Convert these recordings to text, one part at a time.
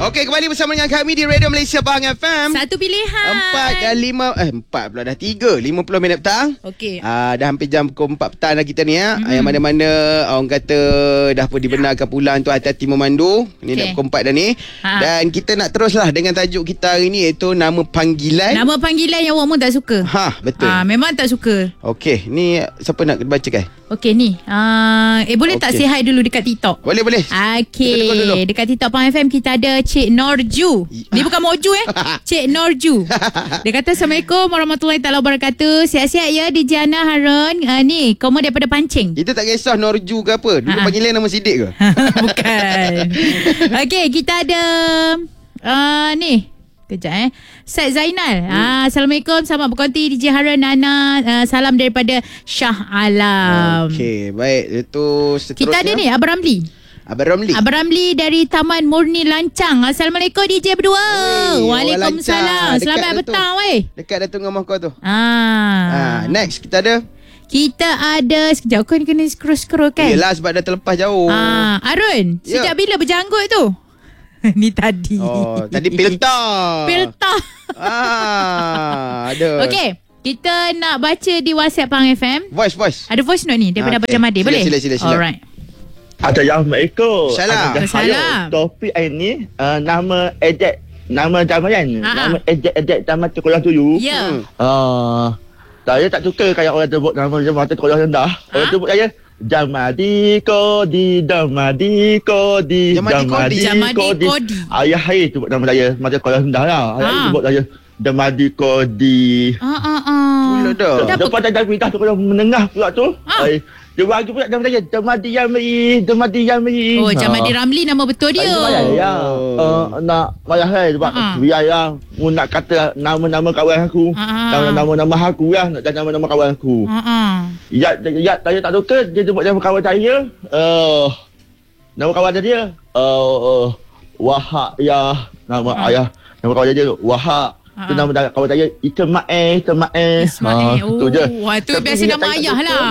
Okey, kembali bersama dengan kami di Radio Malaysia Pahang FM. Satu pilihan. 4 pula dah 3:50 minit petang. Okey. Dah hampir jam pukul 4 petang dah kita ni ya. Yang mana-mana orang kata dah pun dibenarkan pulang tu, hati-hati memandu. Ni dah pukul 4 dah ni. Dan kita nak teruslah dengan tajuk kita hari ni, iaitu nama panggilan. Nama panggilan yang awak tak suka. Betul. Memang tak suka. Okey, ni siapa nak bacakan? Okey ni. Boleh tak say hi dulu dekat TikTok? Boleh. Okey. Dekat TikTok Pahang FM kita ada Cik Norju. Dia bukan Moju Cik Norju. Dia kata Assalamualaikum warahmatullahi taala wabarakatuh. Sihat-sihat ya DJ Ana Harun. Ni kamu daripada Pancing. Kita tak kisah Norju ke apa. Dulu panggilan nama sidik ke? Bukan. Okey, kita ada ni. Kejap Said Zainal. Assalamualaikum, selamat berkonti DJ Harun Nana. Salam daripada Shah Alam. Okey, baik. Itu seterusnya. Kita ada ni Abang Ramli dari Taman Murni Lancang. Assalamualaikum DJ berdua. Waalaikumsalam. Selamat petang weh. Dekat Datuk Ngah kau tu. Next kita ada. Sekejap kau kena scroll kan. Yelah, sebab dah terlepas jauh. Arun, sejak bila berjanggut tu? Ni tadi. Tadi Pilta. Ada. Okey, kita nak baca di WhatsApp Pahang FM. Voice. Ada voice note ni daripada Abang Jamadi. Boleh? Sila. Alright. Assalamualaikum. Salam. Topik ini nama ejek, nama jamanan. Nama ejek zaman sekolah dulu. Ya. Saya tak suka kalau orang sebut nama mata sekolah rendah. Orang sebut saya Jamadi Kodi. Ayah saya sebut nama saya mata sekolah rendah lah. Ayah sebut saya Jamadi Kodi. Pula dah. Lepas dah pindah sekolah menengah pula tu. Dia bagi pula nama saya Jamadi Yamri. Oh, Jamadi Ramli nama betul dia. Nak payah saya sebab biar lah nak kata nama-nama kawan aku. Nama-nama aku lah. Nak jadi nama-nama kawan aku. Ya, saya tak suka dia sebut nama kawan saya. Nama kawan dia Wahab ya. Nama ayah. Nama kawan dia Wahab. Itu nama kawan saya Ismail. Itu je. Wah, tu biasa nama ayah lah.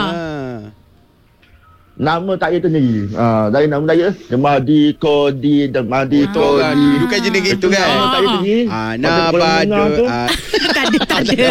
Nama saya tu ni. Dari nama saya Jamadi Kodi. Bukan jenis gitu kan. Nama saya tu ni. Tak ada.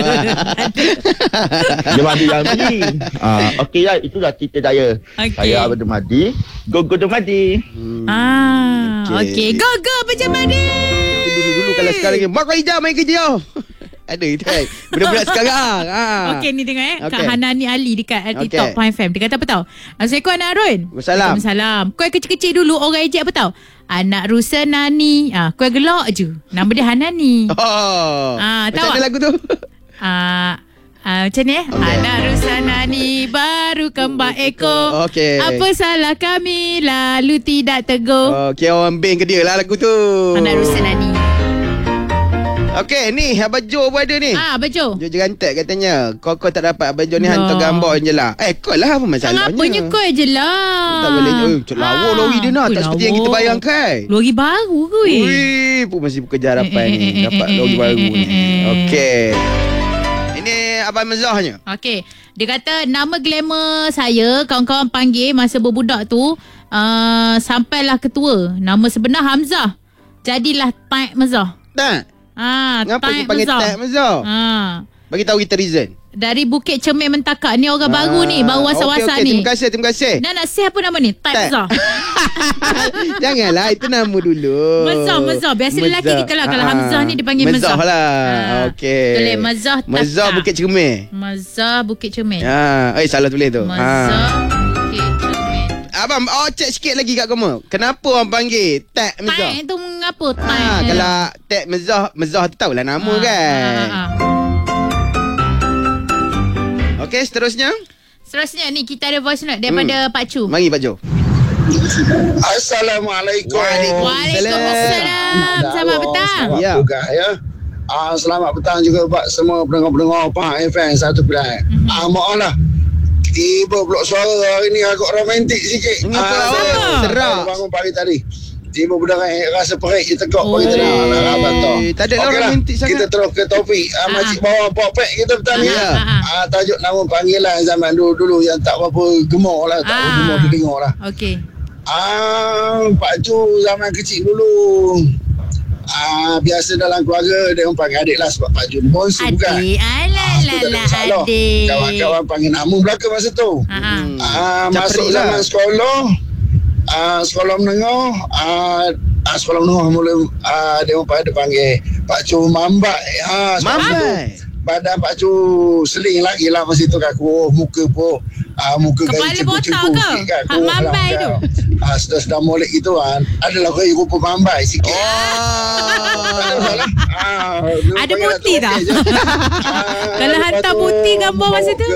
Jamadi Yamri. Okey lah, itulah cerita saya. Saya Abang Jamadi. Go Jamadi. Okey. Go Abang Jamadi. Dulu kalau sekarang ni Mak Raija main kerja. Ada itu kan. Budak-budak sekarang. Okey, ni tengok Kak Hanani Ali dekat TikTok Pahang FM. Dia kata apa tahu? Assalamualaikum Anak Harun. Waalaikumsalam. Kau yang kecil-kecil dulu orang ejek apa tahu? Anak Rusa Nani. Kau yang gelak je. Nama dia Hanani. Tahu macam lagu tu? Macam ni Anak Rusa Nani baru kembang ekor. Apa salah kami lalu tidak tegur. Orang band ke dia lah lagu tu. Anak Rusa Nani. Okey, ni Abang Jo pun ada ni. Abang Jo. Jo jerantat katanya. Kau tak dapat Abang Jo ni hantar gambar je lah. Kau lah apa masalahnya? Kenapanya kau je lah. Tak boleh. Lawa lori dia nak. Tak seperti yang kita bayangkan. Lori baru ke weh? Pun masih bekerja harapan ni. Dapat lori baru ni. Okey. Ini Abang Mazahnya. Okey. Dia kata nama glamour saya kawan-kawan panggil masa berbudak tu sampailah ketua. Nama sebenar Hamzah. Jadilah Taib Mazah. Tak? Kenapa dia panggil Taib Mazah? Bagi tahu kita reason. Dari Bukit Cermin Mentakak ni orang baru ni, baru wasa-wasa ni. Terima kasih. Nak share apa nama ni? Taib Mazah. Janganlah, itu nama dulu. Mazah. Biasa lelaki kita lah. Kalau Hamzah ni dipanggil Mazah. Mazah lah. Okey. Tulis Mazah Bukit Cermin. Mazah Bukit Cermin. Salah tulis tu. Mazah Bukit Cermin. Abang, cek sikit lagi kat kamu. Kenapa orang panggil Taib Mazah? Taib tu mengapa? Taib. Kalau Taib Mazah tu tahulah nama kan. Okey, seterusnya ni kita ada voice note daripada Pak Chu. Mari Pak Chu. Assalamualaikum. Waalaikumsalam. Selamat petang. Ya. Selamat petang juga buat semua pendengar-pendengar Pahang FM satu pilihan. Maaf lah. Tiba pula suara hari ni agak romantik sikit. Serak. Bangun pagi tadi. Tiba budak rasa perik je tegak pagi tadi. Tak ada romantik sangat. Kita terus ke topik. Makcik bawa popek kita bertanya. Tajuk nama panggilan zaman dulu yang tak berapa gemar lah. Tak berapa gemar didengar lah. Okey. Pak Ju zaman kecil dulu. biasa dalam keluarga dia orang panggil adik lah sebab Pak Jun bonsu kan. Adik. Adik. Kawan-kawan panggil nama belaka masa tu. Masuk zaman sekolah. Sekolah menengah. Sekolah menengah mula dia orang panggil Pak Jun Mambai. Mambai. Badan Pak Cu seling lagi lah masa tu kan. Muka pun muka kepala gaya botak ke? kan. Mambai tu. Sedang molek gitu kan. Adalah gaya rupa Mambai sikit. Ada putih tak? Kalau hantar putih gambar masa tu?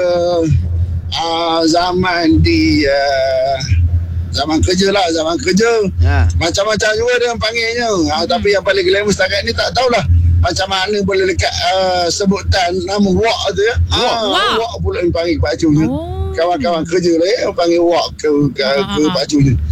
Zaman di zaman kerja lah. Macam-macam juga dia panggilnya. Tapi yang paling glamour setakat ni tak tahulah macam mana boleh dekat sebutan nama Wak tu ya. Wak pula yang panggil Pak Cu ni. Kawan-kawan kerja lah panggil Wak ke Pak Cu ni.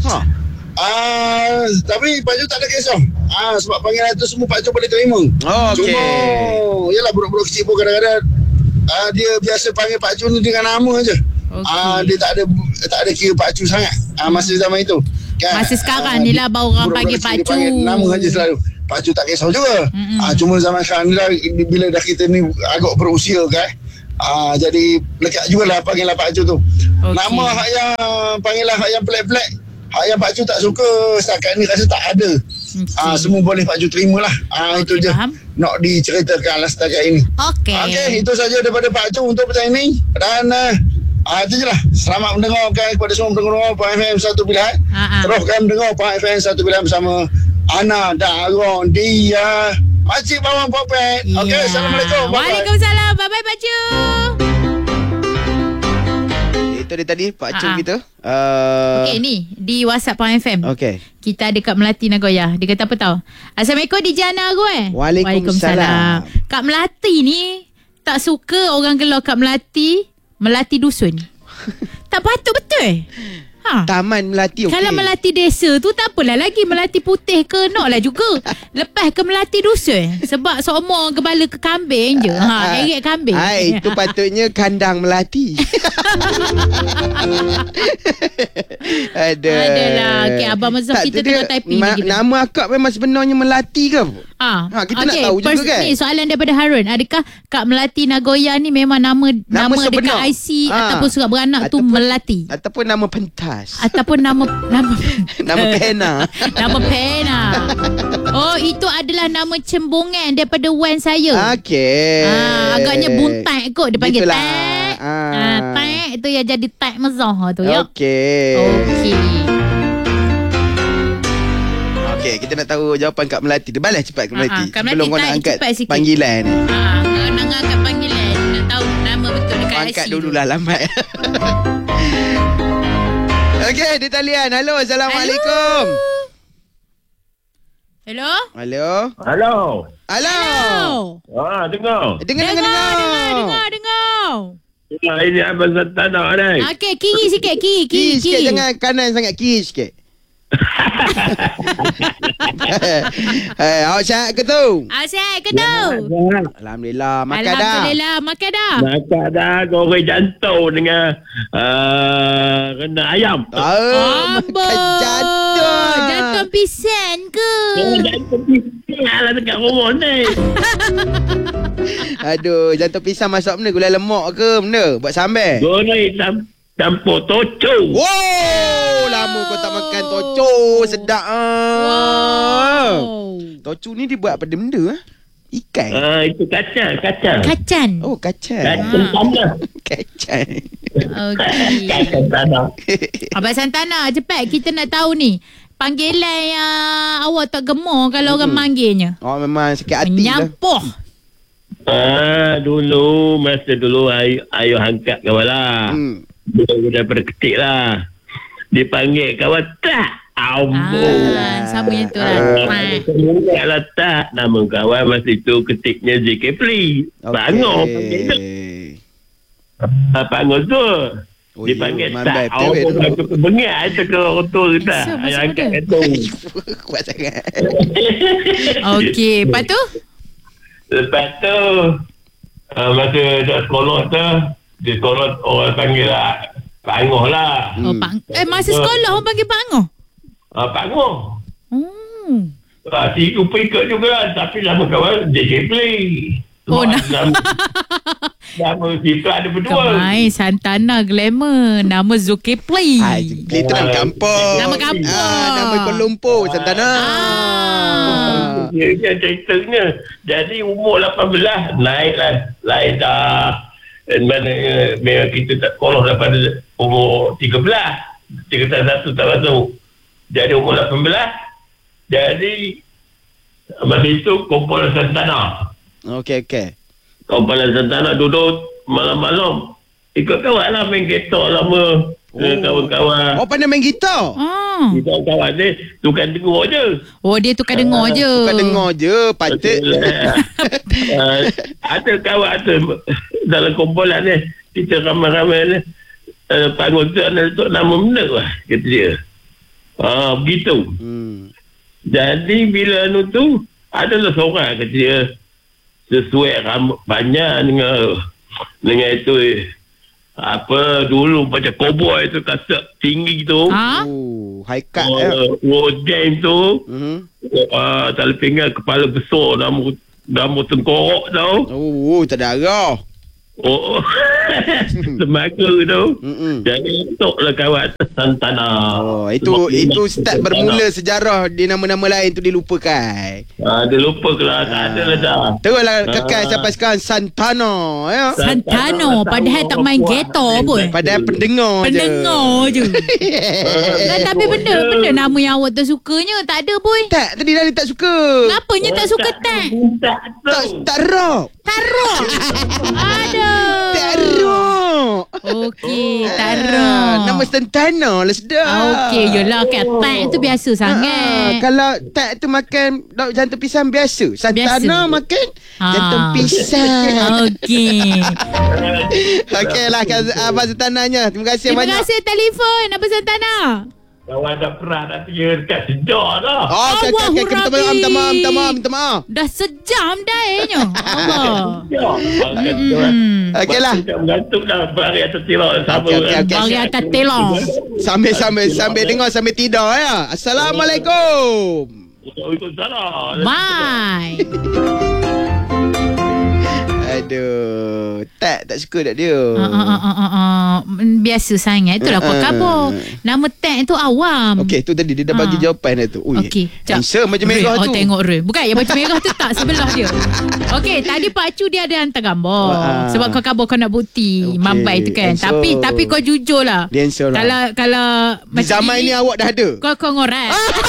Tapi Pak Cu tak ada kisah. Sebab panggilan tu semua Pak Cu boleh terima. Cuma yalah budak-budak kecil pun kadang-kadang dia biasa panggil Pak Cu ni dengan nama aja. Dia tak ada kira Pak Cu sangat masa zaman itu. Masa sekarang ni lah baru orang panggil Pak Cu. Nama aja selalu. Pak Cu tak kisah juga. Cuma zaman sekarang ni lah, bila dah kita ni agak berusia kan, jadi lekat jugalah panggilan Pak Cu tu. Nama hak yang panggilan hak yang pelik-pelik, hak yang Pak Cu tak suka setakat ni rasa tak ada. Semua boleh Pak Cu terima lah. Itu je nak diceritakan lah setakat ini. Okey, itu saja daripada Pak Cu untuk petang ini. Dan itu je lah. Selamat mendengarkan kepada semua pendengar Pahang FM Satu Pilihan. Teruskan mendengar Pahang FM Satu Pilihan bersama Ana Daron dia Pakcik Bawang Popet. Okey, Assalamualaikum. Waalaikumsalam. Bye-bye Pak Cu. Itu dia tadi Pak Cu kita. Okey, ni di WhatsApp Pahang FM. Okey. Kita ada Kak Melati Nagoya. Dia kata apa tahu? Assalamualaikum DJ Ana aku Waalaikumsalam. Kak Melati ni tak suka orang gelar Kak Melati dusun. Tak patut betul. Taman Melati okey. Kalau Melati desa tu tak apalah lagi. Melati putih ke nak lah juga. Lepas ke Melati dusun. Sebab seumur kepala ke kambing je. Eret kambing. Itu patutnya kandang Melati. Adalah. Okay, Abang Mazhar kita tengah typing lagi. Nama akak memang sebenarnya Melati ke? Kita nak tahu juga kan. Ni soalan daripada Harun. Adakah Kak Melati Nagoya ni memang nama dekat IC ataupun surat beranak tu Melati? Ataupun nama pentas. Ataupun nama pena. Nama pena. Oh, itu adalah nama cembungan daripada wan saya. Okey. Agaknya buntai kot dia panggil. Itulah. Tak itu yang jadi tak Mazhar tu ya. Okey, kita nak tahu jawapan Kak Melati. Dia balas cepat Kak Melati. Sebelum kau nak angkat panggilan. Kau nak angkat panggilan. Nak tahu nama betul dekat IC. Angkat dululah lambat. Okey, di talian. Halo, Assalamualaikum. Hello. Dengar. Ini Abang Santana ni. Okey, kiri sikit. Kiri sikit, jangan kanan sangat, kiri sikit. Awak sihat ke tu? Alhamdulillah. Makan dah? Makan dah. Makan dah. Goreng jantung dengan rendang ayam. Makan jantung. Jantung pisang ke? Jantung pisang lah dekat rumah ni. Aduh, jantung pisang masuk benda? Gulai lemak ke benda? Buat sambal? Goreng campur toco. Wow, lama kau tak makan toco. Sedap. Toco ni dia buat apa benda? Ikan? Itu kacang. Oh, kacang. Kacang tanah. Kacang. Okey. Kacang tanah. Abang Santana, cepat kita nak tahu ni. Panggilan yang awak tak gemar kalau orang manggilnya. Oh, memang sakit hati lah. Menyampuh. Masa dulu ayuh angkat kawan lah. Daripada kecil lah. Dipanggil kawan tak. Sama yang tu lah. Tak. Nama kawan masa itu ketiknya Zulkifli. Bangor. Bangor tu. Dipanggil tak. Bengat tu ke orang tu tak. Ayah angkat tu. Kuat sangat. Okey. Lepas tu? Masa dah sekolah tu. Di sekolah orang panggil lah Panggoh lah. Masa sekolah orang panggil Panggoh? Panggoh. Si lupa ikut juga. Tapi nama kawan JJ Play. Nama kita ada berdua. Kemai Santana Glamour. Nama Zuki Play. Itu nama kampung. Nama kampung. Nama Kuala Lumpur Santana. Dia ceritanya. Jadi umur 18 naiklah. Lain dah. Mana kita tak sekolah daripada umur 13. 31 tak masuk. Jadi umur 18. Jadi masa itu kumpulan Santana. Okey. Kumpulan Santana duduk malam-malam. Ikut kawan lah main kereta lama. Kawan-kawan. Pandai main gitar? Kawan dia tukar dengar je. Dia tukar dengar je. Tukar dengar je. Patut. Ada kawan ada dalam kumpulan ni. Kita ramai-ramai ni. Panggung tu untuk nama benda lah. Kata dia. Begitu. Jadi bila tu adalah seorang kata dia. Sesuai rambut panjang dengan itu dulu macam cowboy tu kasak tinggi tu. High cut Game tu. Tali pinggang kepala besar, rambut tengkorak tau. Tak ada arah. Semaka tu. Jadi untuklah kawan Santana. Itu start bermula sejarah di nama-nama lain tu dilupakan. Dia lupa lah. Tak ada lah dah. Teruslah kekal sampai sekarang Santana ya. Santana padahal tak main gitar pun. Padahal pendengar je. Tapi benda nama yang awak tak sukanya tak ada pun. Tak, tadi dah dia tak suka. Kenapanya tak suka tak? Tak rock. Aduh. Tak rock. Okey, tak rock. Nama Santana lah sedap. Okey, yelah kan tak tu biasa sangat. Kalau tak tu makan jantung pisang biasa. Santana makan jantung pisang. Okey. Okeylah Abang Santananya. Terima kasih banyak. Terima kasih telefon Abang Santana. Kawan dah pernah nanti dekat sejak dah. Okey. Minta maaf. Dah sejam dah Allah. Okeylah. Mengantuk dah bari atas tilang. Bari atas tilang. Sambil dengar sambil tidur ya. Assalamualaikum. Waalaikumsalam. Bye. Aduh, tak suka tak dia. Biasa sangat. Itulah apa khabar. Nama tag tu awam. Okey, tu tadi dia dah bagi jawapan dah tu. Okey, handsome macam merah tu. Tengok Rul. Bukan yang macam merah tu tak sebelah dia. Okey, tadi Pak Cu dia ada hantar gambar. Sebab kau khabar kau nak bukti Mambai tu kan. Tapi kau jujur lah. Kalau di zaman ni awak dah ada. Kau ngorek.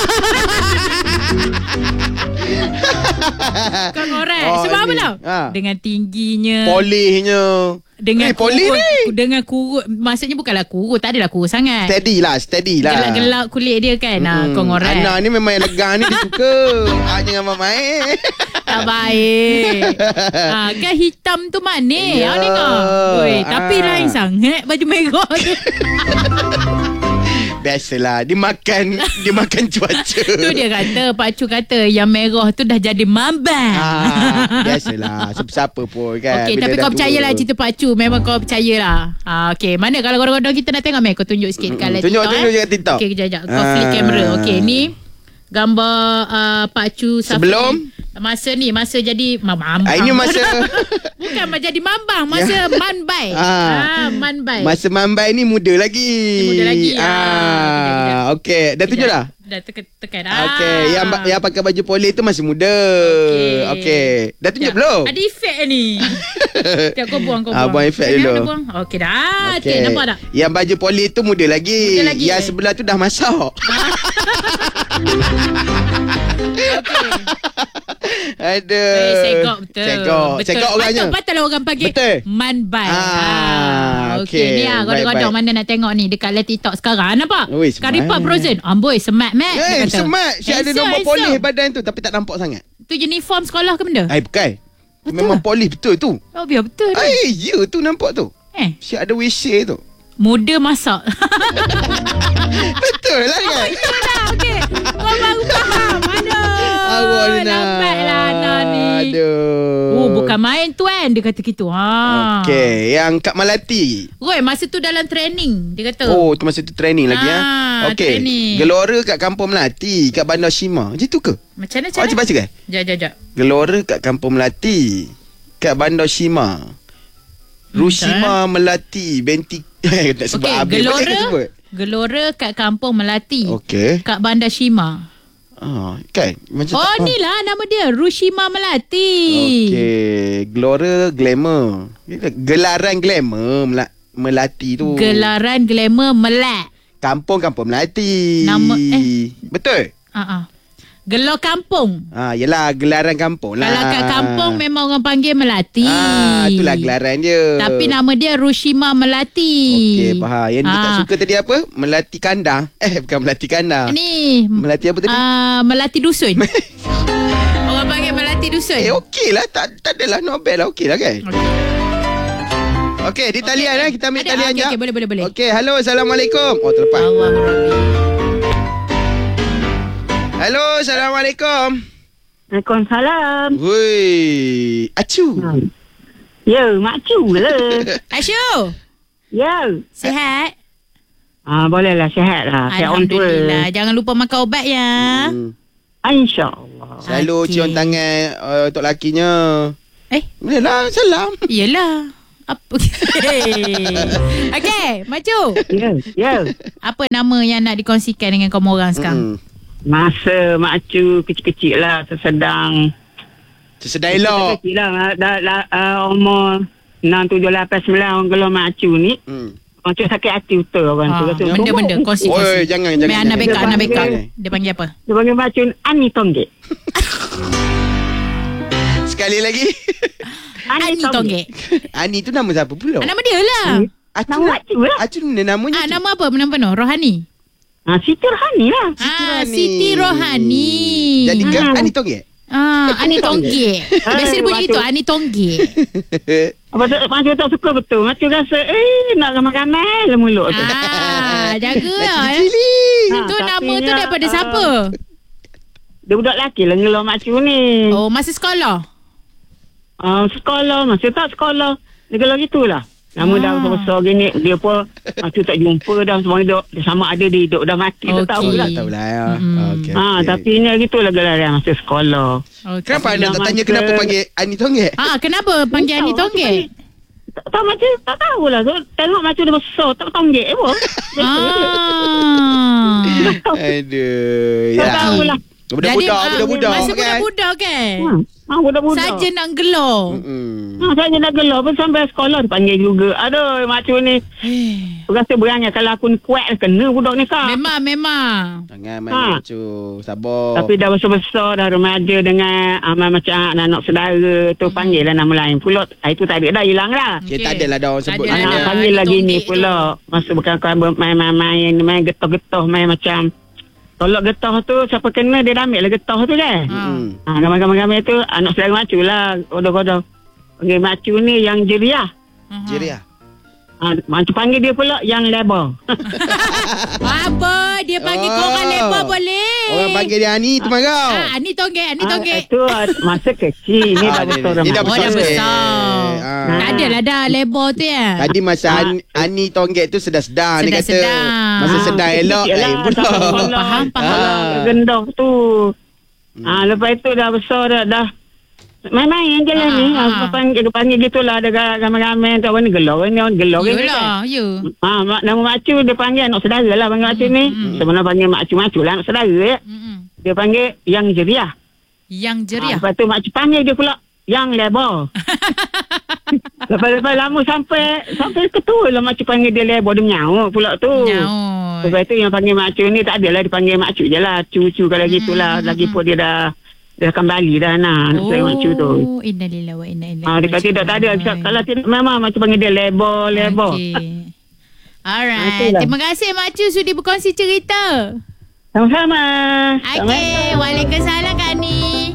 Kau ngorek. Sebab apa tau? Dengan tingginya, polihnya. Dengan polih ni. Dengan kurut. Maksudnya bukanlah kurut. Tak adalah kurut sangat. Steady lah. Gelap-gelap kulit dia kan. Kau ngorek. Anak ni memang yang lega ni dia suka. Jangan main-main. Tak baik. Kan hitam tu manis. Awak tengok. Tapi lain sangat baju merah tu. Biasalah dia makan cuaca. Tu dia kata, Pak Cu kata yang merah tu dah jadi mambang. Biasalah siapa pun kan. Okey, tapi kau percayalah cerita Pak Cu. Memang kau percayalah. Okey, mana kalau orang-orang kita nak tengok, kau tunjuk sikit dekat TikTok. Tunjuk dekat TikTok. Okey, kejap. Kau flick kamera. Okey, ni gambar Pak Cu sebelum masa jadi mambang. Ini masa bukan jadi mambang, masa manbai. Manbai. Masa manbai ni muda lagi. Okey, dah tunjuk dah. Dah tekan. Okey, yang pakai baju poli tu masih muda. Okey. Dah tunjuk belum? Ada efek ni. Tiap kau buang. Buang efek dulu. Okey dah. Okey, nampak tak? Yang baju poli tu muda lagi. Yang sebelah tu dah masak. Okey. Aduh. Segok betul. Segok orangnya. Patut lah orang panggil manbai. Okey. Ni godong-godong mana nak tengok ni dekat live TikTok sekarang. Nampak? Karipap Frozen. Amboi, smart mat. Smart. Syed ada nombor polis badan tu tapi tak nampak sangat. Tu uniform sekolah ke benda? Bukan. Memang polis betul tu. Biar betul. Ya tu nampak tu. Syed ada WC tu. Muda masak. Betul lah kan? Betul lah. Okey. Kau baru faham. Aduh. Nampaklah Ana ni. Aduh. Bukan Bukan main tuan, dia kata gitu. Okey, yang Kak Melati. Roy, masa tu dalam training, dia kata. Oh, tu masa tu training lagi ya. Okey. Gelora kat Kampung Melati, kat Bandar Shima. Macam tu ke? Macam mana? Baca ke? Jap. Gelora kat Kampung Melati, kat Bandar Shima. Rushima Melati Benti. Tak sebut habis. Gelora kat Kampung Melati. Okey. Kat Bandar Shima. Kan? Macam ni lah nama dia, Rushima Melati. Okey, Gelora Glamour. Gelaran Glamour Melati tu. Gelaran Glamour Melat. Kampung Melati. Nama betul? Gelor kampung. Yelah, gelaran kampung lah. Kalau kat kampung memang orang panggil Melati. Itulah gelaran dia. Tapi nama dia Rushima Melati. Okey, faham. Yang dia tak suka tadi apa? Melati kandang. Bukan Melati kandang. Ni. Melati apa tadi? Melati dusun. Orang panggil Melati dusun. Okey lah. Tak adalah, not bad lah. Okey lah kan? Okey, di talian kita ambil talian je. Okey, boleh. Okey, halo, Assalamualaikum. Terlepas. Halo, Assalamualaikum. Waalaikumsalam. Hui, Acu. Ya, Mak Cu lah. Acu. Ya. Sihat? Bolehlah, sihat lah. Alhamdulillah. Jangan lupa makan ubat ya. InsyaAllah. Selalu cium tangan untuk lakinya. Boleh lah, salam. Yelah. Apa? Okey, Mak Cu. Ya. Apa nama yang nak dikongsikan dengan kamu orang sekarang? Masa Mak Cu kecil-kecil lah, sedang elok. Kecil lah, umur 6, 7, 8, 9 orang gelar Mak Cu ni. Mak Cu sakit hati betul orang tu. Benda-benda, kongsi. Oi, jangan. Anak beka. Dia panggil apa? Dia panggil Mak Cu Ani Tonggek. Sekali lagi. Ani Tonggek. Ani tu nama siapa pula? Nama dia lah. Nama Mak Cu lah. Acu namanya. Nama apa? Nama penuh? Rohani. Siti Rohani lah. Siti Rohani. Jadi Ani Tonggek? Ani Tonggek. Biasa dia bunyi itu, Ani Tonggek. Macam tak suka betul. Macam rasa, nak ramai-ramai lah mulut tu. Jaga lah. Tu nama tu daripada siapa? Dia budak lelaki lah ngelah Mak Cu ni. Oh, masa sekolah? Masa tak sekolah. Dia gelar gitulah. Nama dah besar gini. Dia pun Mak Cu tak jumpa dah. Semuanya dia sama ada dia hidup dah mati. Tak tahu lah. Tak tahu lah ya. Okay. Tapi ni gitulah gelaran masa sekolah. Kenapa anda tak tanya kenapa panggil Ani Tonggek? Kenapa panggil Ani Tonggek? Tak macam tak tahulah. Tengok Mak Cu dia besar. Tak tonggek pun. Aduh. Tak tahulah. Budak-budak masa budak-budak kan? Budak-budak. Saja nak gelar. Saja nak gelar pun sampai sekolah dipanggil juga. Aduh, Mak Cu ni. Rasa berangnya kalau aku ni kuat kena budak ni kak. Memang. Jangan main Mak Cu. Sabar. Tapi dah besar-besar dah remaja dengan macam anak saudara tu panggil lah nama lain pula. Itu tak ada dah, hilang dah. Tak adalah dah orang sebut. Panggil lagi ni pula. Masa bukan main getah-getah main macam. Kalau getah tu siapa kena dia dah ambil lah getah tu kan. Gambar-gambar tu anak saudara Mak Cu lah. Kodok-kodok. Panggil Mak Cu ni yang jeriah. Mak Cu panggil dia pula yang lebar. Apa? Dia panggil korang lebar boleh. Orang panggil dia Ani tu marau. Ani Tonggek. Itu masa kecil. Ni dah besar. Ni dah besar. Tak adalah dah lebar tu ya. Tadi masa Ani Tonggek tu sedar-sedar dia kata. Masa sedar elok lain pula. Faham. Gendoh tu. Lepas itu dah besar dah. Main-main je lah ni. Panggil gitulah. Ada ramai-ramai. Tak mana gelar. Yelah. Nama Mak Cu dia panggil anak saudara lah. Panggil Mak Cu ni. Sebenarnya panggil Mak Cu lah anak saudara. Dia panggil yang jeriah. Lepas tu Mak Cu panggil dia pula yang lebar. Lepas lama sampai ketua lah Mak Cu panggil dia lebar. Dia menyaut pula tu. Lepas tu yang panggil Mak Cu ni tak adalah dia panggil Mak Cu je lah. Cu kalau gitulah. Lagipun dia dah kembali dah anak Mak Cu tu. Innalillahi wa inna ilaihi raji'un. Dia kata tak ada. Kalau tidak memang Mak Cu panggil dia lebar. Alright. Terima kasih Mak Cu sudi berkongsi cerita. Sama-sama. Okay. Waalaikumsalam Kak Ni.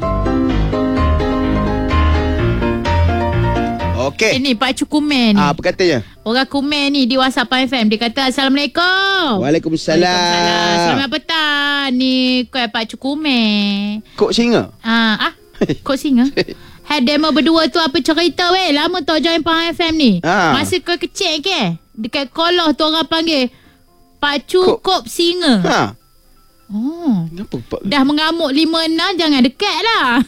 Okey. Ini Pak Cu komen ni. Apa katanya? Orang komen ni di WhatsApp FM. Dia kata Assalamualaikum. Waalaikumsalam. Selamat petang. Ni Pak Cu komen. Kok singa? Kok singa? demo berdua tu apa cerita weh? Lama tau join Pahang FM ni. Masa kau kecil ke? Dekat Kolah tu orang panggil Pacu Kop Singa. Dah mengamuk 5-6, jangan dekat lah.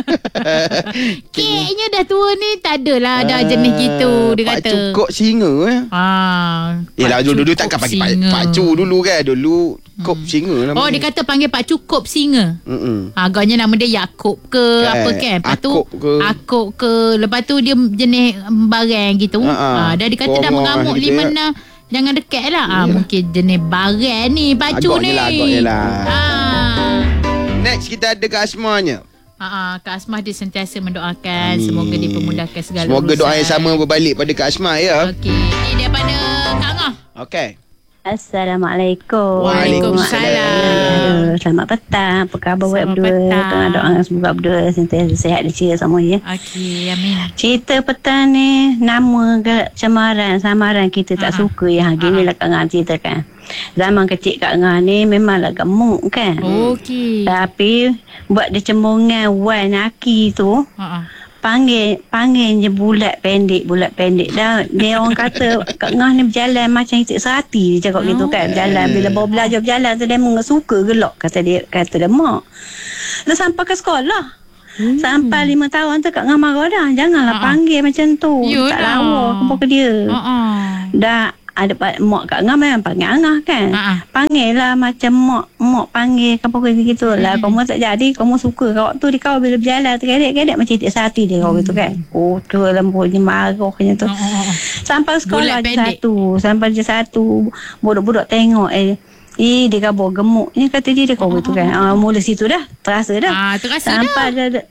Keknya dah tua ni, tak adalah dah jenis gitu. Dia kata Pacu Kop Singa yelah dulu takkan panggil Pacu dulu kan. Dulu Kop Singa namanya. Dia kata panggil Pacu Kop Singa. Agaknya nama dia Yaakob ke apa kan. Lepas tu Akop ke. Lepas tu dia jenis barang gitu. Dah dikata dah mengamuk 5-6, jangan dekat lah. Mungkin jenis barang ni Pacu ni. Agaknya lah. Next kita ada Kak Asmanya. Kak Asmah dia sentiasa mendoakan. Semoga dipermudahkan segala Semoga urusan. doa yang sama berbalik pada Kak Asmah ya. Okey. Ini daripada Kak Ngah. Okey. Assalamualaikum. Waalaikumsalam. Selamat petang. Apa khabar buat Selamat berdua? petang. Tengah doa semoga berdua sentiasa sihat dan ceria semua ya. Okey, amin. Cerita petang ni, nama samaran kita tak suka ya. Ginilah Kak Ngah ceritakan. Zaman kecil Kak Ngah ni memanglah gemuk kan. Okey. Tapi buat dia cembungan wan aki tu. Panggil je bulat pendek dah. Dia orang kata Kak Ngah ni berjalan macam itik serati. Dia cakap gitu kan. Berjalan bila bawa belajar berjalan tu dia suka gelak kata dia mak. Dah sampai ke sekolah. Sampai 5 tahun tu Kak Ngah marah dah. Janganlah panggil macam tu. Tak lawa ke dia. Dah ada mak Kak Ngah memang panggil Angah kan. Panggil lah macam mak panggil apa gitu lah. Kamu tak jadi, kamu suka kau tu di kau bila berjalan terkedek-kedek macam itik sati dia kau gitu kan. Tu lembutnya marahnya tu. Sampai sekolah je satu budak-budak tengok dia kabur gemuk ni kata dia kau gitu kan. Mula situ dah terasa dah. Sampai dah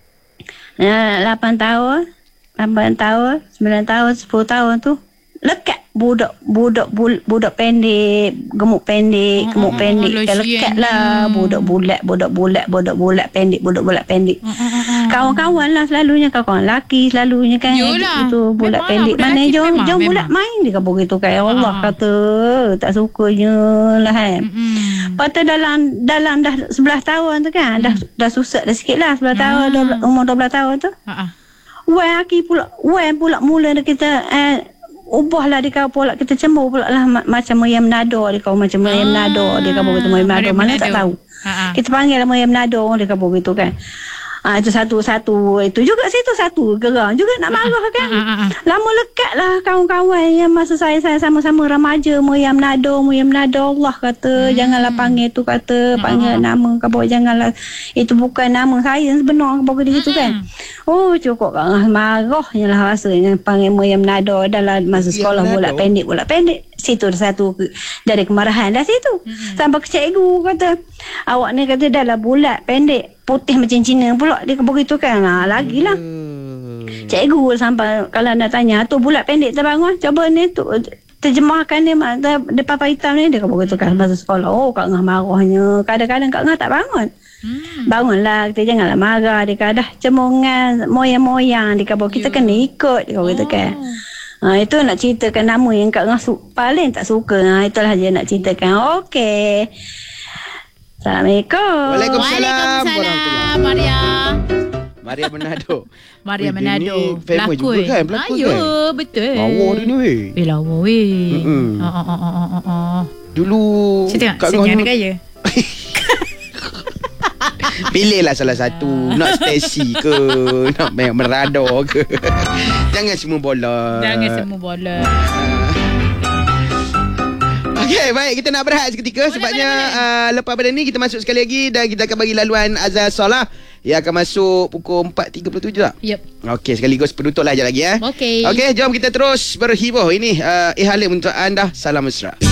8 tahun 9 tahun 10 tahun tu lekat budak pendek, gemuk pendek lekat lah. Budak bulat pendek. Kawan-kawan lah selalunya, kawan lelaki selalunya kan. Itu bulat pendek. Mana jom bulat main dia kata gitu kan. Allah kata tak sukanya lah kan. Lepas tu dalam dah 11 tahun tu kan, dah susah dah sikit lah 11 tahun, umur 12 tahun tu. Wan pula mula kita ubahlah dia kau pula kita cembur pula lah macam Meriam Nado dia kau macam Meriam Nado dia kau begitu Meriam Nado mana tak tahu. Kita panggil lah Meriam Nado dia kau begitu kan. Itu satu itu juga situ satu gerang juga nak marah kan. Lama lekat lah kawan-kawan yang masa saya sama-sama remaja Meriam Nado Allah kata janganlah panggil tu kata panggil nama kau janganlah itu bukan nama saya sebenar kau gitu kan. Cukup kan marahnya lah rasanya panggil Meriam Nado dalam masa sekolah bulat pendek situ satu dari kemarahan dah situ. Sampai ke cikgu kata awak ni kata dah lah bulat pendek putih macam Cina pula dia begitu kan. Lagilah cikgu sampai kalau nak tanya tu bulat pendek terbangun coba ni tu terjemahkan dia papa hitam ni dia begitu kan masa sekolah. Kak Ngah marahnya kadang-kadang Kak Ngah tak bangun. Bangunlah kita janganlah marah dia kadah cemongan moyang-moyang dia kata kita kena ikut dia kata kan. Itu nak ceritakan nama yang Kak Ngah paling tak suka. Itulah dia nak ceritakan. Okey. Assalamualaikum. Waalaikumsalam. Maria Manado. Maria Manado. Famous juga kan pelakon kan. Betul. Lawa dia ni weh. Lawa weh. Dulu Kak Ngah ni kaya. Pilihlah salah satu. Nak Stacy ke, nak Merado ke. Jangan semua bola. Okey, baik, kita nak berehat seketika sebabnya lepas pada ni kita masuk sekali lagi dan kita akan bagi laluan azan solat yang akan masuk pukul 4.37 tak? Yep. Okey, sekaligus penutup lah sekejap lagi Okey, jom kita terus berhibur. Ini Halim untuk anda. Salam mesra.